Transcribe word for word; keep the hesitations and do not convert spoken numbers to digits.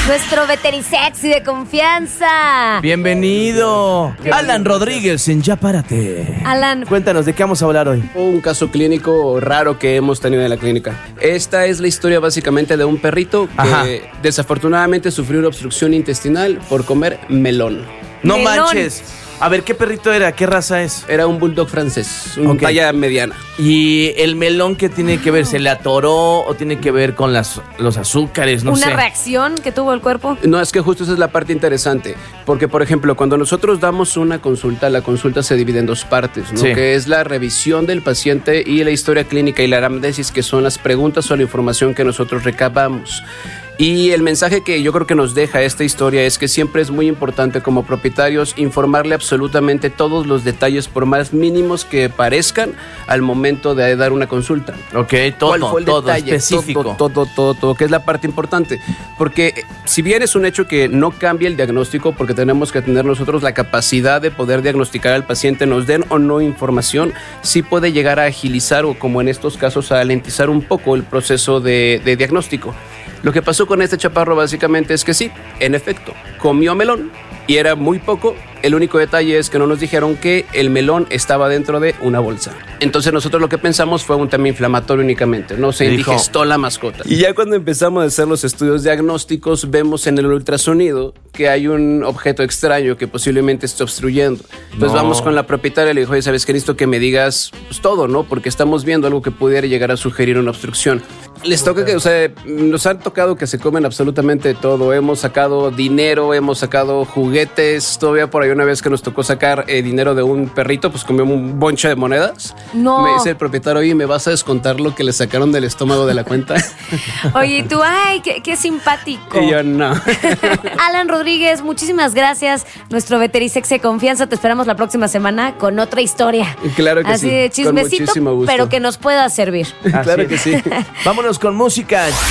nuestro veterisexy de confianza. Bienvenido, Alan Rodríguez en Ya Párate. Alan, cuéntanos, ¿de qué vamos a hablar hoy? Un caso clínico raro que hemos tenido en la clínica. Esta es la historia básicamente de un perrito que Ajá. desafortunadamente sufrió una obstrucción intestinal por comer melón. No Melón. manches. A ver, ¿qué perrito era? ¿Qué raza es? Era un bulldog francés, una Ok. talla mediana. ¿Y el melón qué tiene que ver? ¿Se le atoró o tiene que ver con las, los azúcares? No una sé. reacción que tuvo el cuerpo. No, es que justo esa es la parte interesante, porque por ejemplo, cuando nosotros damos una consulta, la consulta se divide en dos partes, ¿no? Sí. Que es la revisión del paciente y la historia clínica y la anamnesis, que son las preguntas o la información que nosotros recabamos. Y el mensaje que yo creo que nos deja esta historia es que siempre es muy importante como propietarios informarle absolutamente todos los detalles, por más mínimos que parezcan, al momento de dar una consulta. Ok, todo, ¿Cuál fue el todo, detalle? específico. Todo, todo, todo, todo, que es la parte importante. Porque eh, si bien es un hecho que no cambia el diagnóstico, porque tenemos que tener nosotros la capacidad de poder diagnosticar al paciente, nos den o no información, sí puede llegar a agilizar o, como en estos casos, a alentizar un poco el proceso de, de diagnóstico. Lo que pasó con este chaparro básicamente es que sí, en efecto, comió melón y era muy poco. El único detalle es que no nos dijeron que el melón estaba dentro de una bolsa. Entonces nosotros lo que pensamos fue un tema inflamatorio únicamente, no se Dijo. indigestó la mascota. Y ya cuando empezamos a hacer los estudios diagnósticos, vemos en el ultrasonido que hay un objeto extraño que posiblemente esté obstruyendo. Entonces No. vamos con la propietaria y le dijo, oye, ¿sabes qué? Necesito que me digas pues, todo, ¿no? Porque estamos viendo algo que pudiera llegar a sugerir una obstrucción. Les toca que, o sea, nos han tocado que se comen absolutamente todo. Hemos sacado dinero, hemos sacado juguetes. Todavía por ahí una vez que nos tocó sacar eh, dinero de un perrito, pues comió un bonche de monedas. No. Me dice el propietario, oye, ¿me vas a descontar lo que le sacaron del estómago de la cuenta? Oye, y tú, ay, qué, qué simpático. Y yo, no. Alan Rodríguez, muchísimas gracias. Nuestro veterisexy de confianza. Te esperamos la próxima semana con otra historia. Claro que Así sí, de con chismecito, muchísimo gusto. pero que nos pueda servir. Así Claro es. que sí. Vámonos con música.